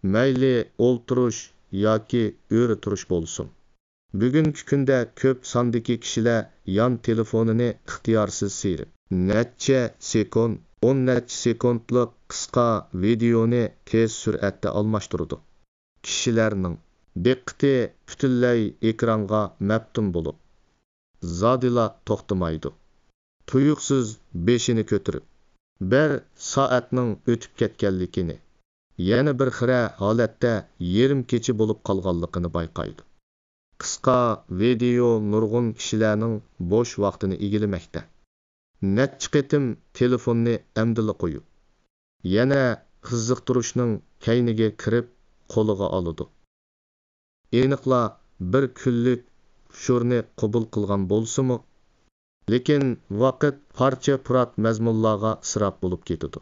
mayli o'ltirish yoki o'ri turish bo'lsin. Bugungi kunda ko'p sondagi kishilar yon telefonini ixtiyorsiz siyirib, necha sekund, 10 necha sekundlik qisqa videoni tez sur'atda almashtirdi. Kishilarning diqqati butunlay ekranga maftun bo'lib, zodila to'xtamaydi. Tuyuqsiz beshini ko'tarib, bir soatning o'tib ketganligini, yana bir xira holatda yarim kecha bo'lib qolganligini bayqaydi. Qisqa video nurg'un kishilarning bo'sh vaqtini egilamoqda. Necha qitim telefonni amdila qo'yib, yana qiziqtirishning kayniga kirib qo'liga oladi. Aniqla bir kunlik ushurni qabul qilgan bo'lsa-mu, lekin vaqt parcha-purat mazmunlarga isrof bo'lib ketadi.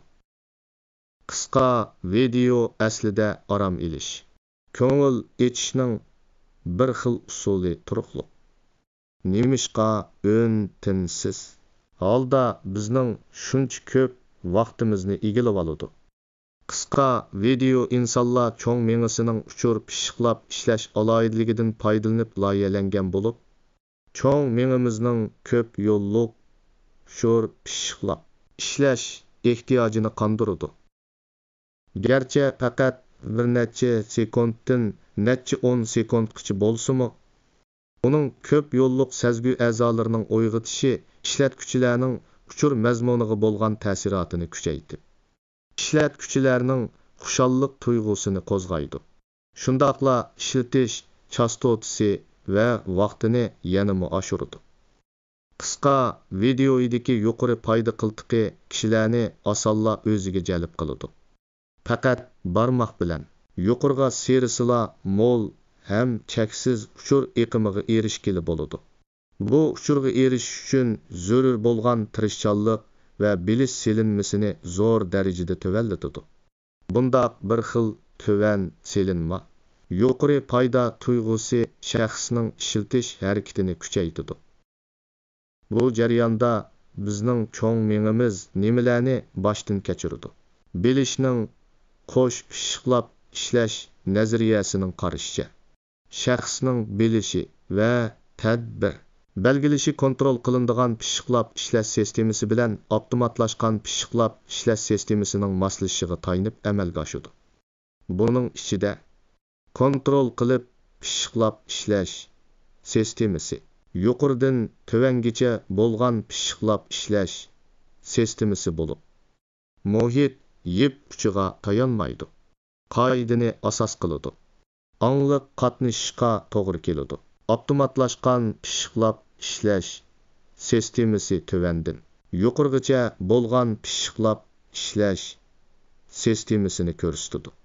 Qisqa video aslida orom ilish, ko'ngil etishning bir xil usuli turuqliq. Nemishqa o'ntinsiz holda bizning shuncha ko'p vaqtimizni egilib oladi. Qisqa video insonlar cho'ng mengisining uchur pishiqlab ishlash aloyidligidan foydalanib loyihalangan bo'lib, cho'ng mengimizning ko'p yo'lliq uchur pishiqlab ishlash ehtiyojini qondiradi. Garchi faqat bir necha sekunddan necha 10 sekundgacha bo'lsa-mu, uning ko'p yo'lliq sezgi a'zolarining uyg'otishi ishlatuvchilarning uchur mazmuniga bo'lgan ta'sirotini kuchaytirib, ishlatuvchilarning xushallik tuyg'usini qo'zg'aydi. Shundaqla ishlatish chastotasi va vaqtini yanada oshiradi. Qisqa videoidagi yuqori foyda qiltiqi kishilarni osonla o'ziga jalb qiladi. Faqat barmoq bilan yuqorga serisila mo'l ham cheksiz uchur eqimiga erishgili bo'ladi. Bu uchurga erishish uchun zarur bo'lgan tirishchanlik va bilish selinmasini zo'r darajada tuvallatadi. Bundaq bir xil tuvan selinma yuqori foyda tuyg'usi shaxsning ishlatish harakatini kuchaytiradi. Bu jarayonda bizning cho'ng mengimiz nimalarni boshdan kechiradi? Bilishning qo'sh pishiqlab ishlash nazariyasining qarashicha, shaxsning bilishi va tadbir belgilishi kontrol qilinadigan pishiqlab ishlash sistemasi bilan avtomatlashgan pishiqlab ishlash sistemasining moslashishiga tayanib amalga oshadi. Buning ichida kontrol qilib pishiqlab ishlash sistemasi yuqoridan tuvangacha bo'lgan pishiqlab ishlash sistemasi bo'lib, muhit yip uchiga tayanmaydi. Qoidani asos qiladi. Angliq qatnashishga to'g'ri keladi. Avtomatlashgan pishiqlab ishlash sistemasi tuvandan yuqorigacha bo'lgan pishiqlab ishlash sistemasini ko'rsatadi.